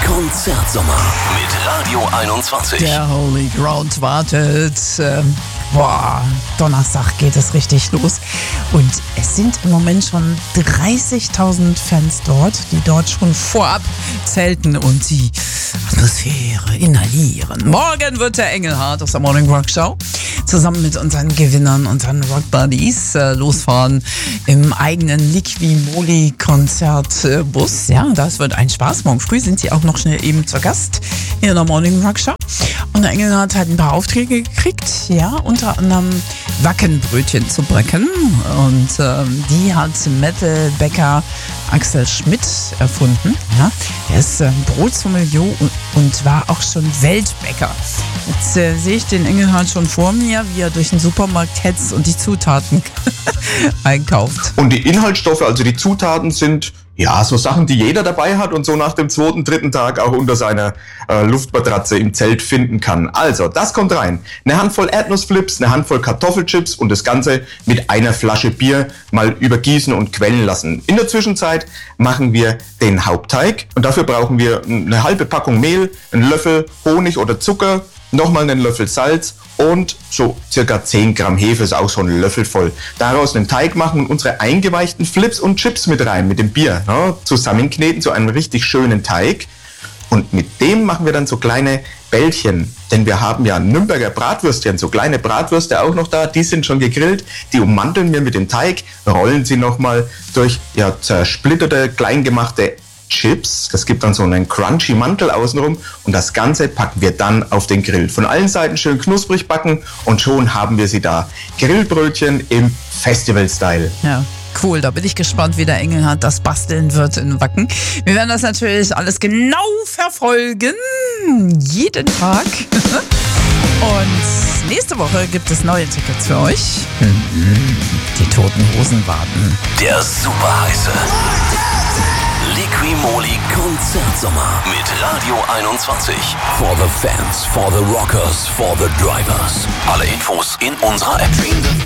Konzertsommer mit Radio 21. Der Holy Ground wartet. Donnerstag geht es richtig los. Und es sind im Moment schon 30.000 Fans dort, die dort schon vorab zelten und die Atmosphäre inhalieren. Morgen wird der Engelhardt aus der Morning Rock Show zusammen mit unseren Gewinnern, unseren Rock Buddies, losfahren im eigenen Liqui-Moly-Konzertbus. Ja, das wird ein Spaß. Morgen früh sind sie auch noch schnell eben zu Gast in der Morning Rock Show. Und der Engelhardt hat ein paar Aufträge gekriegt, ja, unter anderem Wackenbrötchen zu backen. Und die hat Metalbäcker Axel Schmidt erfunden. Ja. Er ist Brotsommelier und war auch schon Weltbäcker. Jetzt sehe ich den Engelhardt schon vor mir, wie er durch den Supermarkt hetzt und die Zutaten einkauft. Und die Inhaltsstoffe, also die Zutaten sind ja so Sachen, die jeder dabei hat und so nach dem 2., 3. Tag auch unter seiner Luftmatratze im Zelt finden kann. Also, das kommt rein. Eine Handvoll Erdnussflips, eine Handvoll Kartoffelchips und das Ganze mit einer Flasche Bier mal übergießen und quellen lassen. In der Zwischenzeit machen wir den Hauptteig und dafür brauchen wir eine halbe Packung Mehl, einen Löffel Honig oder Zucker, nochmal einen Löffel Salz und so circa 10 Gramm Hefe, ist auch so ein Löffel voll. Daraus einen Teig machen und unsere eingeweichten Flips und Chips mit rein, mit dem Bier, ja, zusammenkneten zu einem richtig schönen Teig. Und mit dem machen wir dann so kleine Bällchen, denn wir haben ja Nürnberger Bratwürstchen, so kleine Bratwürste auch noch da, die sind schon gegrillt, die ummanteln wir mit dem Teig, rollen sie nochmal durch zersplitterte, kleingemachte Chips. Das gibt dann so einen crunchy Mantel außenrum und das Ganze packen wir dann auf den Grill. Von allen Seiten schön knusprig backen und schon haben wir sie da. Grillbrötchen im Festival-Style. Ja. Cool, da bin ich gespannt, wie der Engelhardt das basteln wird in Wacken. Wir werden das natürlich alles genau verfolgen, jeden Tag. Und nächste Woche gibt es neue Tickets für euch. Die Toten Hosen warten. Der superheiße Liqui-Moly Konzertsommer mit Radio 21. For the fans, for the rockers, for the drivers. Alle Infos in unserer App.